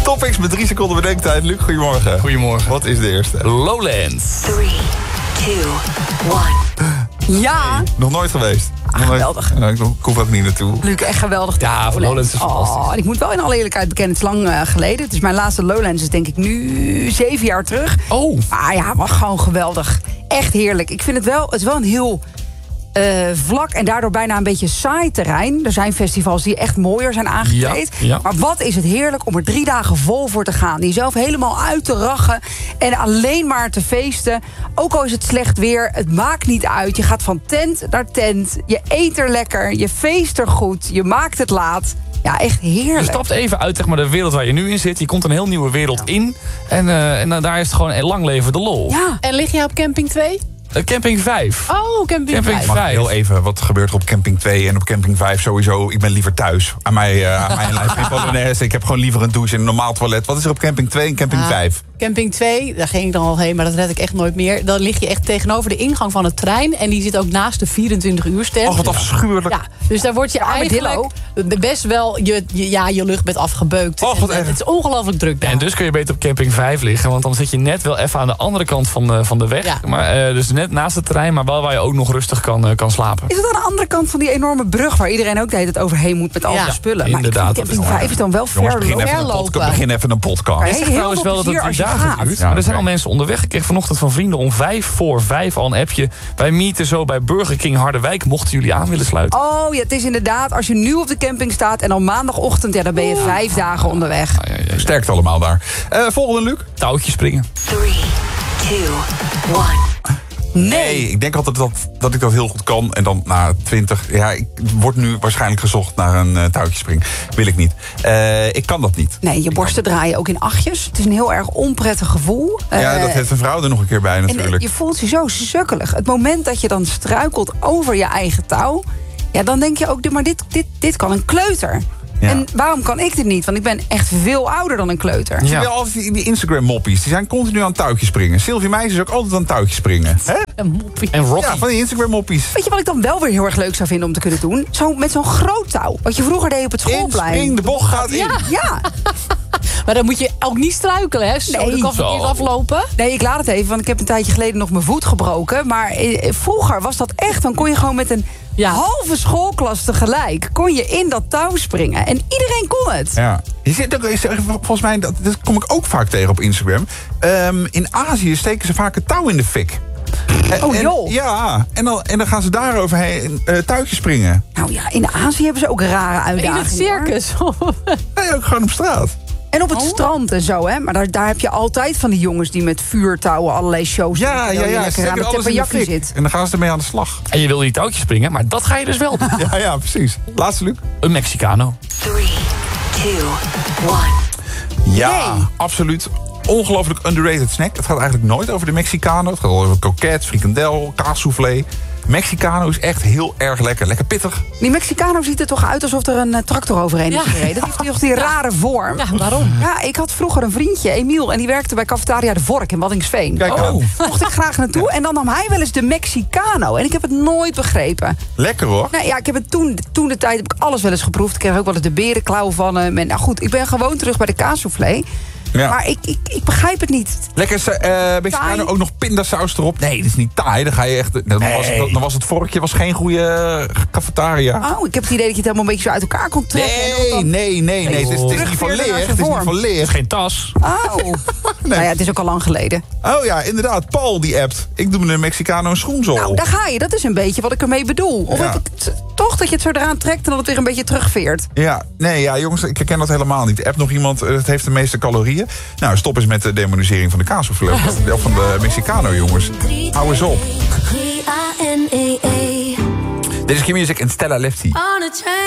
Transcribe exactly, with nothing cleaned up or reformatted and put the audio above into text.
Topics met drie seconden bedenktijd. Luc, goedemorgen. Goedemorgen. Wat is de eerste? Lowlands. three, two, one. Ja. Nee, nog nooit geweest. Ah, Nog nooit- geweldig. Ja, ik hoef ook niet naartoe. Luc, echt geweldig. Ja, van Lowlands is fantastisch. Oh, en ik moet wel in alle eerlijkheid bekennen, het is lang uh, geleden. Het is mijn laatste Lowlands, is denk ik nu zeven jaar terug. Oh. Maar ja, maar gewoon geweldig. Echt heerlijk. Ik vind het wel, het is wel een heel uh, vlak en daardoor bijna een beetje saai terrein. Er zijn festivals die echt mooier zijn aangekleed. Ja, ja. Maar wat is het heerlijk om er drie dagen vol voor te gaan. Jezelf helemaal uit te rachen en alleen maar te feesten. Ook al is het slecht weer, het maakt niet uit. Je gaat van tent naar tent. Je eet er lekker, je feest er goed, je maakt het laat. Ja, echt heerlijk. Je stapt even uit zeg maar, de wereld waar je nu in zit. Je komt een heel nieuwe wereld in. En, uh, en uh, daar is het gewoon een lang leven de lol. Ja. En lig jij op camping twee? Uh, camping vijf. Oh, camping, Camping vijf. Mag ik vijf. heel even, wat gebeurt er op camping twee en op camping vijf sowieso? Ik ben liever thuis. Aan mij, uh, aan mijn lijf geen Polonaise. Ik heb gewoon liever een douche en een normaal toilet. Wat is er op camping twee en camping Ah. vijf? Camping twee, daar ging ik dan al heen, maar dat red ik echt nooit meer. Dan lig je echt tegenover de ingang van het trein. En die zit ook naast de vierentwintig uur stand. Och, wat afschuwelijk. Ja, dus daar word je Arme eigenlijk best wel je, je, ja, je luchtbed afgebeukt. Och, wat En, erg. het is ongelooflijk druk daar. En dus kun je beter op camping vijf liggen. Want dan zit je net wel even aan de andere kant van de, van de weg. Ja. Maar, uh, dus net naast het terrein, maar wel waar je ook nog rustig kan, uh, kan slapen. Is het aan de andere kant van die enorme brug waar iedereen ook de hele tijd overheen moet met al Ja, zijn spullen? inderdaad, Maar ik dat vind is camping wel vijf is dan wel Jongens, ver begin lopen. even, een Verlopen. podca- begin even een podcast. Ja, Ik zeg heel trouwens veel wel dat het plezier drie als je dagen gaat. duurt. Ja, maar er zijn oké. al mensen onderweg. Ik kreeg vanochtend van vrienden om vijf voor vijf al een appje. Wij meeten zo bij Burger King Harderwijk. Mochten jullie aan willen sluiten? Oh ja, het is inderdaad, als je nu op de camping staat en dan maandagochtend, ja, dan ben je vijf dagen onderweg. Ah, ja, ja, ja. Sterkte allemaal daar. Uh, volgende, Luc. Touwtjes springen. Three, two, one. Nee, ik denk altijd dat, dat ik dat heel goed kan. En dan na twintig... Ja, ik word nu waarschijnlijk gezocht naar een uh, touwtjespring. Wil ik niet. Uh, ik kan dat niet. Nee, je borsten draaien ook in achtjes. Het is een heel erg onprettig gevoel. Ja, Eh, dat heeft een vrouw er nog een keer bij en natuurlijk. je voelt je zo sukkelig. Het moment dat je dan struikelt over je eigen touw, ja, dan denk je ook, maar dit, dit, dit kan een kleuter. Ja. En waarom kan ik dit niet? Want ik ben echt veel ouder dan een kleuter. Zie je altijd die, die Instagram-moppies? Die zijn continu aan het touwtje springen. Sylvie Meijs is ook altijd aan het touwtje springen. Hè? Een moppie. En Rocky. Ja, van die Instagram-moppies. Weet je wat ik dan wel weer heel erg leuk zou vinden om te kunnen doen? Zo, met zo'n groot touw. Wat je vroeger deed op het schoolplein. Inspring, de bocht gaat in. Ja. Ja, Maar dan moet je ook niet struikelen, hè? Zo, Nee. dan kan verkeerd Zo. aflopen. nee, ik laat het even, want ik heb een tijdje geleden nog mijn voet gebroken. Maar eh, vroeger was dat echt, dan kon je gewoon met een Ja. halve schoolklas tegelijk, kon je in dat touw springen. En iedereen kon het. Ja. Je zit ook, is- volgens mij, dat, dat kom ik ook vaak tegen op Instagram. Ehm, in Azië steken ze vaak het touw in de fik. En- Oh, en- joh. Ja, en dan, en dan gaan ze daar overheen uh, touwtjes springen. Nou ja, in Azië hebben ze ook rare In uitdagingen. het circus. Nee, ook gewoon op straat. En op het Oh. strand en zo, hè. Maar daar, daar heb je altijd van die jongens die met vuurtouwen allerlei shows doen. Ja, terwijl ja, je ja. Ze lekker aan steken de alles in de teppanyaki fik. zit. En dan gaan ze ermee aan de slag. En je wil die touwtjes springen, maar dat ga je dus wel doen. Ja, ja, precies. Laatste, Luc. Een Mexicano. Three, two, one. Ja, Nee. absoluut. Ongelooflijk underrated snack. Het gaat eigenlijk nooit over de Mexicano. Het gaat over kroket, frikandel, kaassoufflé. Mexicano is echt heel erg lekker. Lekker pittig. Die Mexicano ziet er toch uit alsof er een eh, tractor overheen is Ja. gereden. Dat heeft toch die rare vorm. Ja, waarom? Ja, ik had vroeger een vriendje, Emiel, en die werkte bij Cafetaria De Vork in Waddinxveen. Kijk aan. Oh. Mocht ik graag naartoe en dan nam hij wel eens de Mexicano. En ik heb het nooit begrepen. Lekker hoor. Nou ja, ik heb het toen, toen de tijd heb ik alles wel eens geproefd. Ik kreeg ook wel eens de berenklauw van hem. En nou goed, ik ben gewoon terug bij de kaassoufflé. Ja. Maar ik, ik, ik begrijp het niet. Lekker uh, Mexicano, Taai. ook nog pindasaus erop. Nee, dit is niet taai. Dan ga je echt. Dan, Nee. was, het, dan was het vorkje was geen goede uh, cafetaria. Oh, ik heb het idee dat je het helemaal een beetje zo uit elkaar kon trekken. en dat Nee, dan- nee, nee, nee. Het is, het is niet van Terugveer naar leer. zijn Het is niet vorm. van Het leer. is geen tas. Oh. Nou ja, het is ook al lang geleden. Oh ja, inderdaad. Paul die appt. Ik doe me een Mexicano een schoenzol. Nou, daar ga je. Dat is een beetje wat ik ermee bedoel. Of Ja. heb ik het, toch dat je het zo eraan trekt en dat het weer een beetje terugveert. Ja, nee, ja, jongens, ik herken dat helemaal niet. App nog iemand, eh, het heeft de meeste calorieën. Nou, stop eens met de demonisering van de kaassoufflé. Of van de Mexicano, jongens. Hou eens op. Dit is Q-Music en Stella Lefty. On a train.